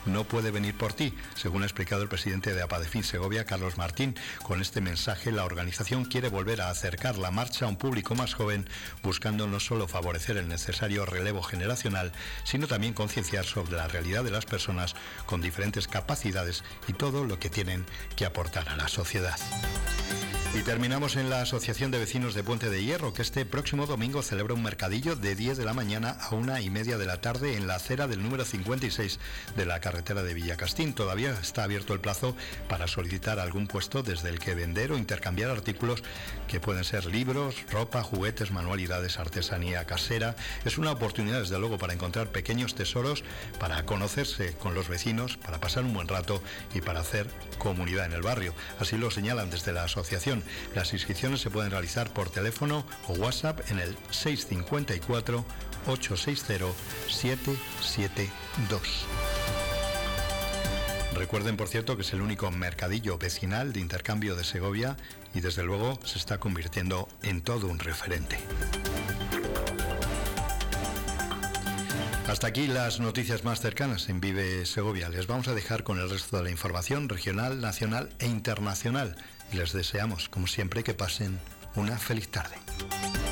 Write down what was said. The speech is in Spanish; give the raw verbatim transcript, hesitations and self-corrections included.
no puede venir por ti, según ha explicado el presidente de Apadefin Segovia, Carlos Martín. Con este mensaje, la organización quiere volver a acercar la marcha a un público más joven, buscando no solo favorecer el necesario relevo generacional, sino también concienciar sobre la realidad de las personas con diferentes capacidades y todo lo que tienen que aportar a la sociedad. Y terminamos en la Asociación de Vecinos de Puente de Hierro, que este próximo domingo celebra un mercadillo de diez de la mañana a una y media de la tarde en la acera del número cincuenta y seis de la carretera de Villacastín. Todavía está abierto el plazo para solicitar algún puesto desde el que vender o intercambiar artículos que pueden ser libros, ropa, juguetes, manualidades, artesanía casera. Es una oportunidad, desde luego, para encontrar pequeños tesoros, para conocerse con los vecinos, para pasar un buen rato y para hacer comunidad en el barrio. Así lo señalan desde la asociación. Las inscripciones se pueden realizar por teléfono o WhatsApp en el seis cinco cuatro, ocho seis cero, siete siete dos. Recuerden, por cierto, que es el único mercadillo vecinal de intercambio de Segovia y desde luego se está convirtiendo en todo un referente. Hasta aquí las noticias más cercanas en Vive Segovia. Les vamos a dejar con el resto de la información regional, nacional e internacional. Y les deseamos, como siempre, que pasen una feliz tarde.